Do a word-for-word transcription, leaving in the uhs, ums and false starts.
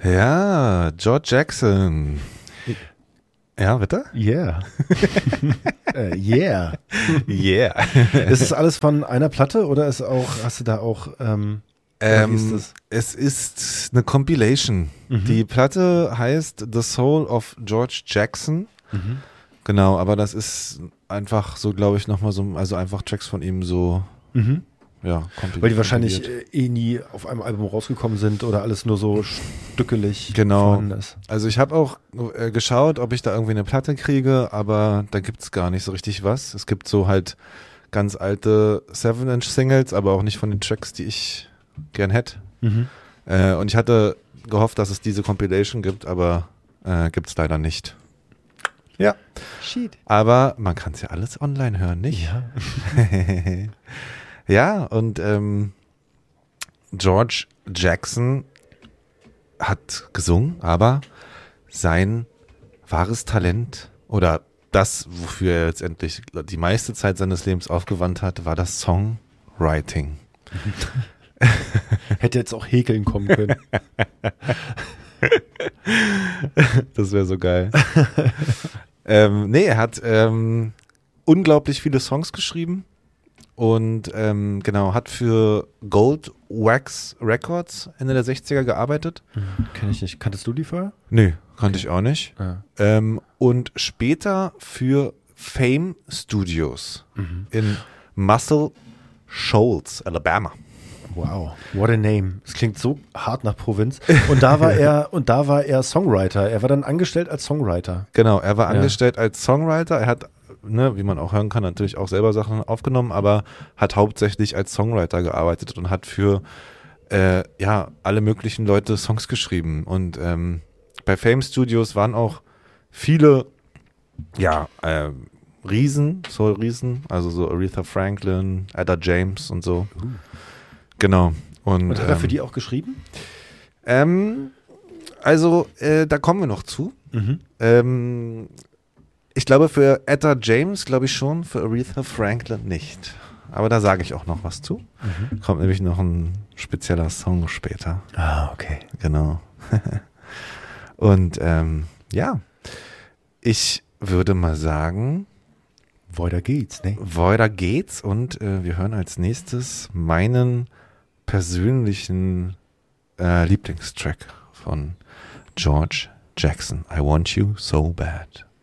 Ja, George Jackson. Ja, bitte? Yeah. äh, yeah. Yeah. Ist das alles von einer Platte oder ist auch, hast du da auch, ähm, ähm, wie ist das? Es ist eine Compilation. Mhm. Die Platte heißt The Soul of George Jackson. Mhm. Genau, aber das ist einfach so, glaube ich, nochmal so, also einfach Tracks von ihm so, Mhm. ja, kompiliert. Weil die wahrscheinlich äh, eh nie auf einem Album rausgekommen sind oder alles nur so stückelig Genau. vorhanden ist. Also ich habe auch äh, geschaut, ob ich da irgendwie eine Platte kriege, aber da gibt's gar nicht so richtig was. Es gibt so halt ganz alte seven Inch Singles, aber auch nicht von den Tracks, die ich gern hätte. Mhm. Äh, und ich hatte gehofft, dass es diese Compilation gibt, aber äh, gibt's leider nicht. Ja. Shit. Aber man kann es ja alles online hören, nicht? Ja. Ja, und ähm, George Jackson hat gesungen, aber sein wahres Talent oder das, wofür er letztendlich die meiste Zeit seines Lebens aufgewandt hat, war das Songwriting. Hätte jetzt auch häkeln kommen können. Das wäre so geil. ähm, nee, er hat ähm, unglaublich viele Songs geschrieben und ähm, genau, hat für Gold Wax Records Ende der sechziger gearbeitet. Mhm. Kenn ich nicht. Kanntest du die vorher? Nö, kannte ich auch nicht. Ja. Ähm, und später für Fame Studios Mhm. in Muscle Shoals, Alabama. Wow, what a name. Es klingt so hart nach Provinz. Und da war er, und da war er Songwriter. Er war dann angestellt als Songwriter. Genau, er war Ja. angestellt als Songwriter. Er hat, ne, wie man auch hören kann, natürlich auch selber Sachen aufgenommen, aber hat hauptsächlich als Songwriter gearbeitet und hat für äh, ja alle möglichen Leute Songs geschrieben. Und ähm, bei Fame Studios waren auch viele ja äh, Riesen, Soul-Riesen, also so Aretha Franklin, Etta James und so. Uh. Genau. Und, Und hat er für ähm, die auch geschrieben? Ähm, also, äh, da kommen wir noch zu. Mhm. Ähm, ich glaube, für Etta James glaube ich schon, für Aretha Franklin nicht. Aber da sage ich auch noch was zu. Mhm. Kommt nämlich noch ein spezieller Song später. Ah, okay. Genau. Und ähm, ja, ich würde mal sagen, Weiter geht's, ne? weiter geht's und äh, wir hören als nächstes meinen persönlichen äh, Lieblingstrack von George Jackson. I Want You So Bad.